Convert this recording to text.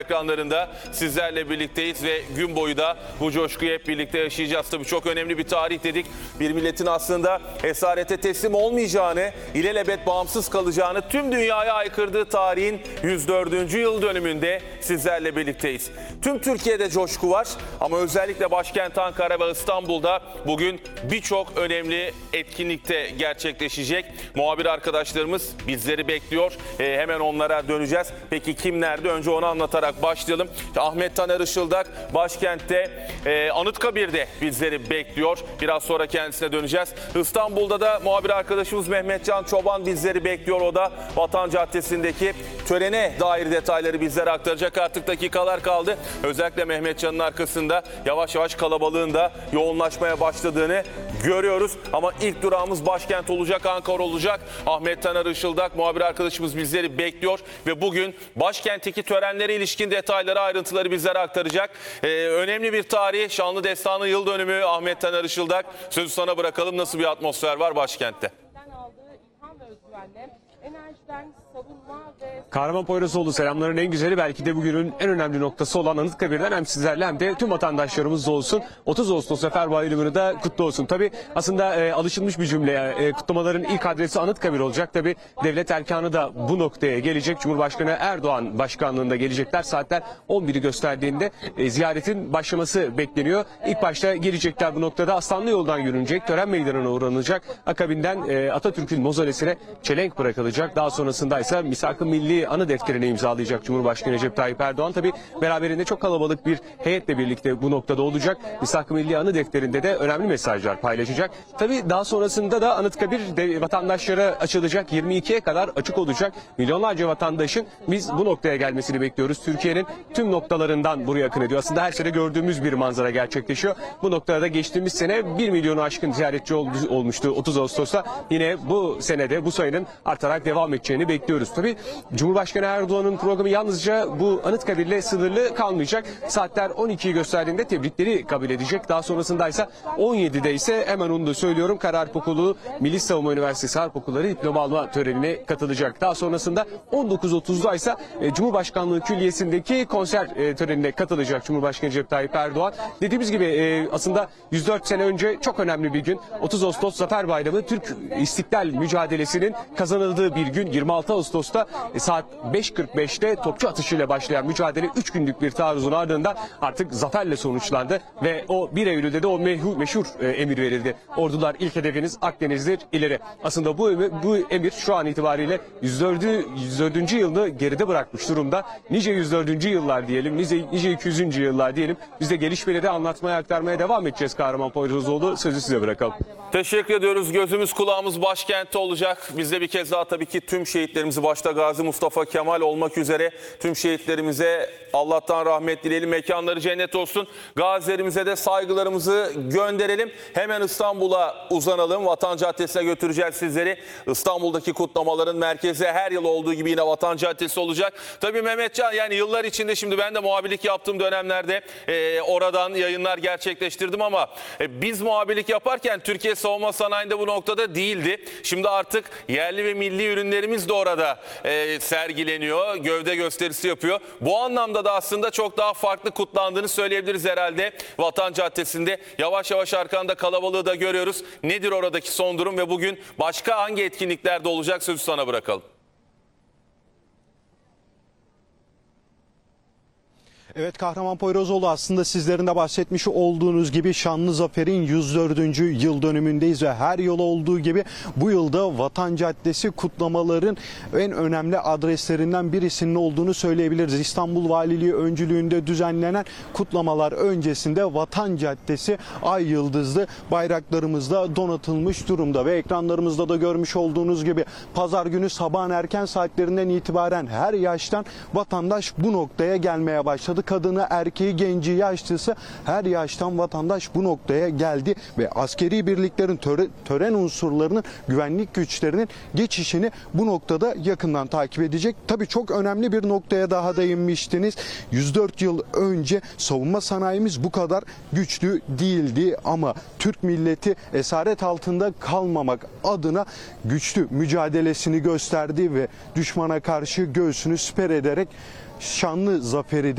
Ekranlarında sizlerle birlikteyiz ve gün boyu da bu coşkuyu hep birlikte yaşayacağız. Tabii çok önemli bir tarih dedik. Bir milletin aslında esarete teslim olmayacağını, ilelebet bağımsız kalacağını tüm dünyaya aykırdığı tarihin 104. yıl dönümünde sizlerle birlikteyiz. Tüm Türkiye'de coşku var ama özellikle başkent Ankara ve İstanbul'da bugün birçok önemli etkinlikte gerçekleşecek. Muhabir arkadaşlarımız bizleri bekliyor. Hemen onlara döneceğiz. Peki kim nerede? Önce onu anlatarak başlayalım. Ahmet Taner Işıldak başkentte Anıtkabir'de bizleri bekliyor. Biraz sonra kendisine döneceğiz. İstanbul'da da muhabir arkadaşımız Mehmetcan Çoban bizleri bekliyor. O da Vatan Caddesi'ndeki törene dair detayları bizlere aktaracak. Artık dakikalar kaldı. Özellikle Mehmetcan'ın arkasında yavaş yavaş kalabalığın da yoğunlaşmaya başladığını görüyoruz. Ama ilk durağımız başkent olacak, Ankara olacak. Ahmet Taner Işıldak muhabir arkadaşımız bizleri bekliyor ve bugün başkentteki törenlere ilişkin detayları, ayrıntıları bizlere aktaracak. Önemli bir tarih, şanlı destanı yıl dönümü. Ahmet Taner Işıldak, sözü sana bırakalım. Nasıl bir atmosfer var başkentte? Aldığı ilham ve özgüvenle enerjiden savunma ve... Kahraman Poyrazoğlu, selamların en güzeli, belki de bugünün en önemli noktası olan Anıtkabir'den hem sizlerle hem de tüm vatandaşlarımız olsun. 30 Ağustos Zafer Bayramı'nı da kutlu olsun. Tabii aslında alışılmış bir cümle. Kutlamaların ilk adresi Anıtkabir olacak. Tabii devlet erkanı da bu noktaya gelecek. Cumhurbaşkanı Erdoğan başkanlığında gelecekler. Saatler 11'i gösterdiğinde ziyaretin başlaması bekleniyor. İlk başta gelecekler bu noktada. Aslanlı yoldan yürünecek. Tören meydanına uğranılacak. Akabinden Atatürk'ün mozolesine çelenk bırakılacak. Daha sonrasında ise Misak-ı Milli anı defterini imzalayacak Cumhurbaşkanı Recep Tayyip Erdoğan. Tabii beraberinde çok kalabalık bir heyetle birlikte bu noktada olacak. Misak-ı Milli anı defterinde de önemli mesajlar paylaşacak. Tabii daha sonrasında da Anıtkabir de vatandaşlara açılacak. 22'ye kadar açık olacak. Milyonlarca vatandaşın biz bu noktaya gelmesini bekliyoruz. Türkiye'nin tüm noktalarından buraya akın ediyor. Aslında her sene gördüğümüz bir manzara gerçekleşiyor. Bu noktada geçtiğimiz sene 1 milyonu aşkın ziyaretçi olmuştu 30 Ağustos'ta. Yine bu senede bu sayının artarak devam edeceğini bekliyoruz. Tabii Cumhurbaşkanı Erdoğan'ın programı yalnızca bu Anıtkabir'le sınırlı kalmayacak. Saatler 12'yi gösterdiğinde tebrikleri kabul edecek. Daha sonrasında ise 17'de ise hemen onu da söylüyorum, Kara Harp Okulu, Milli Savunma Üniversitesi Harp Okulları diploma alma törenine katılacak. Daha sonrasında 19.30'da ise Cumhurbaşkanlığı Külliyesi'ndeki konser törenine katılacak Cumhurbaşkanı Recep Tayyip Erdoğan. Dediğimiz gibi aslında 104 sene önce çok önemli bir gün. 30 Ağustos Zafer Bayramı, Türk İstiklal mücadelesinin kazanıldığı bir gün. 26 Ağustos'ta saat 5.45'te topçu atışıyla başlayan mücadele 3 günlük bir taarruzun ardından artık zaferle sonuçlandı ve o 1 Eylül'de de o meşhur emir verildi. Ordular, ilk hedefiniz Akdeniz'dir, ileri. Aslında bu emir şu an itibariyle 104. yılını geride bırakmış durumda. Nice 104. yıllar diyelim, nice 200. yıllar diyelim. Biz de gelişmeleri anlatmaya, aktarmaya devam edeceğiz Kahraman Poyrazoğlu. Sözü size bırakalım. Teşekkür ediyoruz. Gözümüz kulağımız başkentte olacak. Biz de bir kez daha tabii ki tüm şehitlerimizi, başta Gazi Mustafa Kemal olmak üzere tüm şehitlerimize Allah'tan rahmet dileyelim. Mekanları cennet olsun. Gazilerimize de saygılarımızı gönderelim. Hemen İstanbul'a uzanalım. Vatan Caddesi'ne götüreceğiz sizleri. İstanbul'daki kutlamaların merkezi her yıl olduğu gibi yine Vatan Caddesi olacak. Tabii Mehmetcan, yani yıllar içinde, şimdi ben de muhabirlik yaptığım dönemlerde oradan yayınlar gerçekleştirdim ama biz muhabirlik yaparken Türkiye savunma sanayinde bu noktada değildi. Şimdi artık yerli ve milli ürünlerimiz de orada sergileniyor. Gövde gösterisi yapıyor. Bu anlamda da aslında çok daha farklı kutlandığını söyleyebiliriz herhalde Vatan Caddesi'nde. Yavaş yavaş arkanda kalabalığı da görüyoruz. Nedir oradaki son durum ve bugün başka hangi etkinliklerde olacak, sözü sana bırakalım. Evet, Kahraman Poyrazoğlu, aslında sizlerin de bahsetmiş olduğunuz gibi şanlı zaferin 104. yıl dönümündeyiz ve her yıl olduğu gibi bu yılda Vatan Caddesi kutlamaların en önemli adreslerinden birisinin olduğunu söyleyebiliriz. İstanbul Valiliği öncülüğünde düzenlenen kutlamalar öncesinde Vatan Caddesi ay yıldızlı bayraklarımızla donatılmış durumda ve ekranlarımızda da görmüş olduğunuz gibi pazar günü sabahın erken saatlerinden itibaren her yaştan vatandaş bu noktaya gelmeye başladı. Kadını, erkeği, genci, yaşlısı her yaştan vatandaş bu noktaya geldi ve askeri birliklerin, tören unsurlarının, güvenlik güçlerinin geçişini bu noktada yakından takip edecek. Tabii çok önemli bir noktaya daha değinmiştiniz. 104 yıl önce savunma sanayimiz bu kadar güçlü değildi ama Türk milleti esaret altında kalmamak adına güçlü mücadelesini gösterdi ve düşmana karşı göğsünü siper ederek şanlı zaferi